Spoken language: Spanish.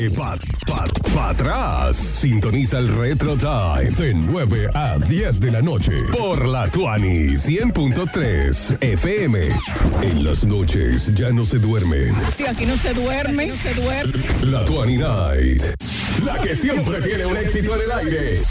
Pa' atrás. Sintoniza el Retro Time de 9 a 10 de la noche por la Tuani 100.3 FM. En las noches ya no se duermen. Aquí no se duerme. La Tuani Night. La que siempre tiene un éxito en el aire.